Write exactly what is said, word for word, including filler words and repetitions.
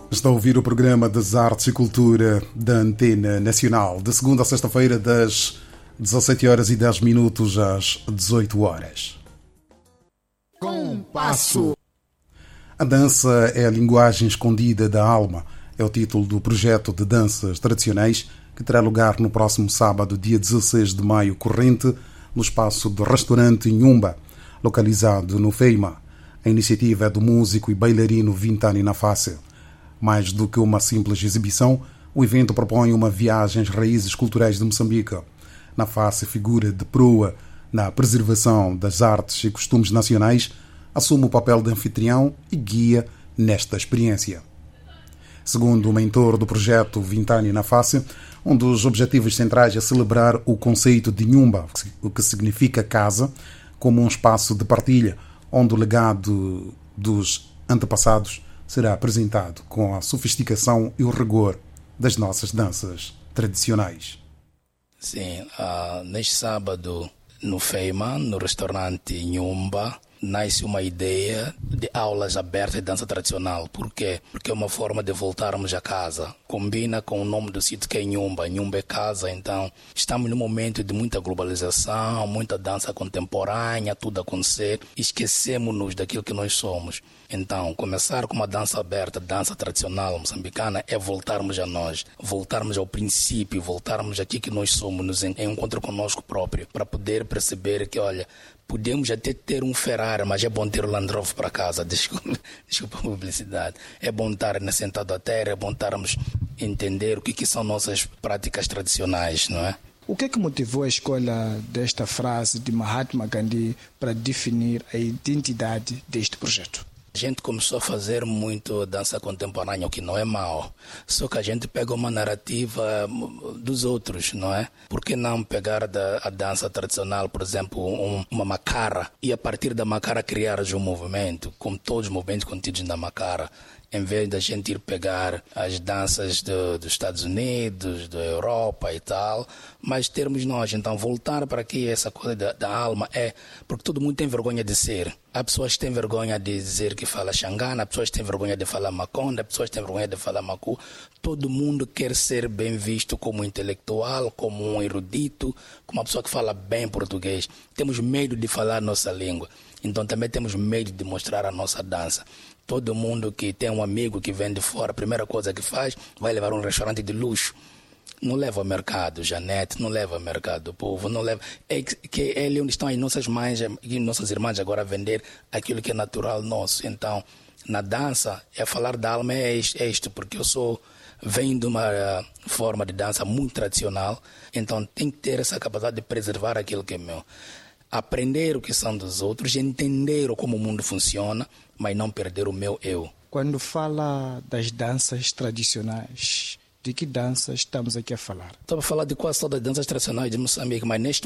Está a ouvir o programa das Artes e Cultura da Antena Nacional, de segunda a sexta-feira, das dezassete horas e dez minutos às dezoito horas. Compasso. A dança é a linguagem escondida da alma. É o título do projeto de danças tradicionais que terá lugar no próximo sábado, dia dezasseis de maio corrente, no espaço do restaurante Nhumba, localizado no Feima. A iniciativa é do músico e bailarino Vintani Nafase. Mais do que uma simples exibição, o evento propõe uma viagem às raízes culturais de Moçambique. Nafase, figura de proa na preservação das artes e costumes nacionais, assume o papel de anfitrião e guia nesta experiência. Segundo o mentor do projeto Vintani Nafase, um dos objetivos centrais é celebrar o conceito de Nhumba, o que significa casa, como um espaço de partilha, onde o legado dos antepassados será apresentado com a sofisticação e o rigor das nossas danças tradicionais. Sim, uh, neste sábado no Feima, no restaurante Nhumba, nasce uma ideia de aulas abertas de dança tradicional. Por quê? Porque é uma forma de voltarmos a casa. Combina com o nome do sítio que é Nhumba. Nhumba é casa, então estamos num momento de muita globalização, muita dança contemporânea, tudo a acontecer. Esquecemos-nos daquilo que nós somos. Então, começar com uma dança aberta, dança tradicional moçambicana, é voltarmos a nós, voltarmos ao princípio, voltarmos aqui que nós somos, nos em encontro conosco próprio, para poder perceber que, olha, podemos até ter um Ferrari, mas é bom ter o Land Rover para casa. Desculpa, desculpa a publicidade. É bom estar sentado à terra, é bom estarmos a entender o que, que são nossas práticas tradicionais, não é? O que é que motivou a escolha desta frase de Mahatma Gandhi para definir a identidade deste projeto? A gente começou a fazer muito dança contemporânea, o que não é mau. Só que a gente pega uma narrativa dos outros, não é? Por que não pegar da, a dança tradicional, por exemplo, um, uma macara, e a partir da macara criar um movimento, como todos os movimentos contidos na macara, em vez da gente ir pegar as danças do, dos Estados Unidos, da Europa e tal, mas termos nós, então, voltar para aqui essa coisa da, da alma é, porque todo mundo tem vergonha de ser. Há pessoas que têm vergonha de dizer que fala Xangana, há pessoas que têm vergonha de falar Maconda, há pessoas que têm vergonha de falar Macu. Todo mundo quer ser bem visto como intelectual, como um erudito, como uma pessoa que fala bem português. Temos medo de falar nossa língua, então também temos medo de mostrar a nossa dança. Todo mundo que tem um amigo que vem de fora, a primeira coisa que faz, vai levar um restaurante de luxo. Não leva ao mercado, Janete, não leva ao mercado do povo, não leva... É que é ali onde estão as nossas mães e nossas irmãs agora a vender aquilo que é natural nosso. Então, na dança, é falar da alma é isto, porque eu sou... venho de uma forma de dança muito tradicional, então tem que ter essa capacidade de preservar aquilo que é meu. Aprender o que são dos outros, entender como o mundo funciona, mas não perder o meu eu. Quando fala das danças tradicionais, de que danças estamos aqui a falar? Estou a falar de quase todas as danças tradicionais de Moçambique, mas neste